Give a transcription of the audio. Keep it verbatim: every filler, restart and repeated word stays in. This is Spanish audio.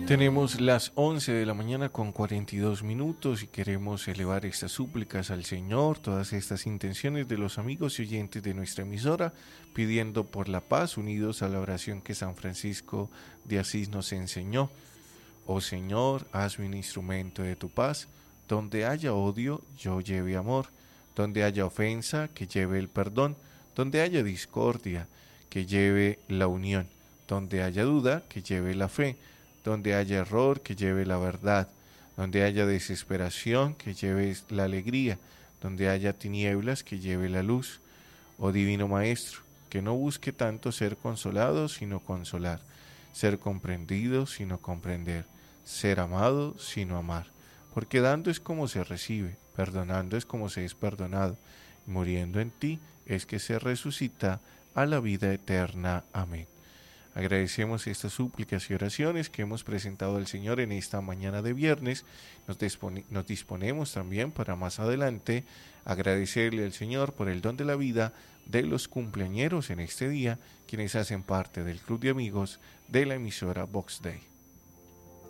Tenemos las once de la mañana con cuarenta y dos minutos y queremos elevar estas súplicas al Señor, todas estas intenciones de los amigos y oyentes de nuestra emisora, pidiendo por la paz, unidos a la oración que San Francisco de Asís nos enseñó. Oh Señor, hazme un instrumento de tu paz, donde haya odio, yo lleve amor, donde haya ofensa, que lleve el perdón, donde haya discordia, que lleve la unión, donde haya duda, que lleve la fe, donde haya error, que lleve la verdad, donde haya desesperación, que lleve la alegría, donde haya tinieblas, que lleve la luz. Oh Divino Maestro, que no busque tanto ser consolado, sino consolar, ser comprendido, sino comprender, ser amado, sino amar, porque dando es como se recibe, perdonando es como se es perdonado, y muriendo en ti es que se resucita a la vida eterna. Amén. Agradecemos estas súplicas y oraciones que hemos presentado al Señor en esta mañana de viernes. Nos, dispone, nos disponemos también para más adelante agradecerle al Señor por el don de la vida de los cumpleañeros en este día, quienes hacen parte del club de amigos de la emisora Vox Day.